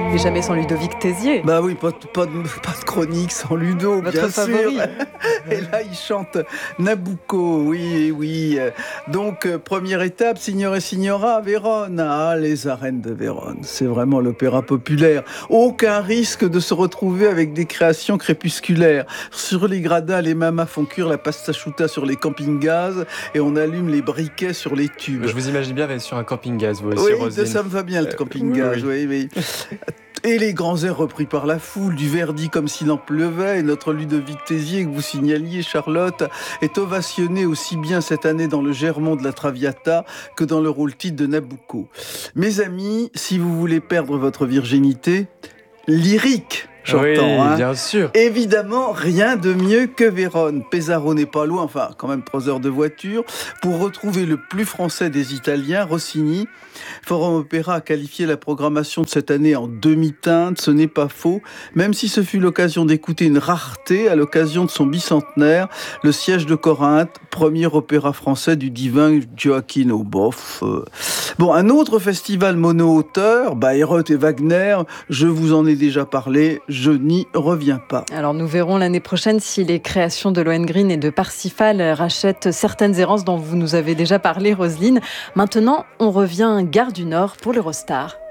Et jamais sans Ludovic Tézier. Bah oui, pas de chronique sans Ludo, Votre bien favori. sûr. Et là, il chante Nabucco, oui. Donc, première étape, Signore et Signora à Vérone. Ah, les arènes de Vérone, c'est vraiment l'opéra populaire. Aucun risque de se retrouver avec des créations crépusculaires. Sur les gradins, les mamas font cuire la pasta asciutta sur les camping-gaz et on allume les briquets sur les tubes. Je vous imagine bien sur un camping-gaz, vous aussi, Oui, Roselyne. ça me va bien, le camping-gaz, oui. Et les grands airs repris par la foule, du Verdi comme s'il en pleuvait, et notre Ludovic Tézier, que vous signaliez, Charlotte, est ovationné aussi bien cette année dans le Germont de la Traviata que dans le rôle-titre de Nabucco. Mes amis, si vous voulez perdre votre virginité, lyrique, j'entends. Oui, bien sûr. Évidemment, rien de mieux que Vérone. Pesaro n'est pas loin, enfin, quand même 3 heures de voiture, pour retrouver le plus français des Italiens, Rossini. Forum Opéra a qualifié la programmation de cette année en demi-teinte, ce n'est pas faux, même si ce fut l'occasion d'écouter une rareté à l'occasion de son bicentenaire, le Siège de Corinthe, premier opéra français du divin Gioacchino. Bon, un autre festival mono-auteur, Bayreuth et Wagner, je vous en ai déjà parlé, je n'y reviens pas. Alors nous verrons l'année prochaine si les créations de Lohengrin et de Parsifal rachètent certaines errances dont vous nous avez déjà parlé, Roselyne. Maintenant, on revient Gare du Nord pour l'Eurostar.